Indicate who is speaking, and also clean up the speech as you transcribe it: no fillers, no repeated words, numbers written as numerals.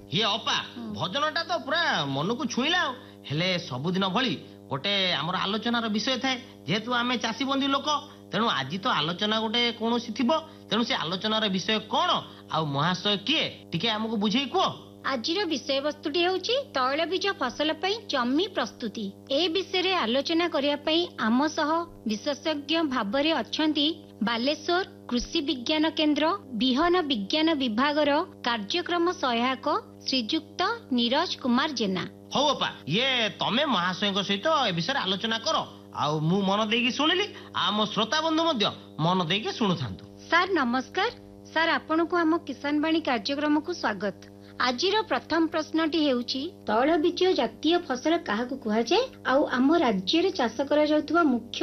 Speaker 1: ये अपा भजनटा तो पूरा मन को छुईला हेले सबुदिन भली गोटे आमर आलोचनार विषय थाए जेहेतु आमे चासी बंदी लोक तेणु आज तो आलोचना गोटे कौन थिबो तेणु से आलोचनार विषय कौन आ महाशय किए टिके हमको बुझेई को
Speaker 2: आज विषय वस्तुटी होची तैलबीज फसल पई जमी प्रस्तुति ए विषय रे आलोचना करिया पई आम सह विशेषज्ञ भाबरे अछंती बालेश्वर कृषि विज्ञान केंद्र बिहन विज्ञान विभागर कार्यक्रम सहायक श्रीजुक्त नीरज कुमार जेना।
Speaker 1: हौ अपा ये तमे महाशय सहित ए विषय आलोचना करो आउ मु मन देकी सुनिली आम श्रोता बंधु मध्य मन देकी सुनुथांतु।
Speaker 2: सर नमस्कार सर आपन को आम किसान वाणी कार्यक्रम को स्वागत। आजिर प्रथम प्रश्नटी हेउची तैलबीज जातीय फसल काहाकू कुहा जाय आउ आम राज्य रे चाष करा जाउतबा मुख्य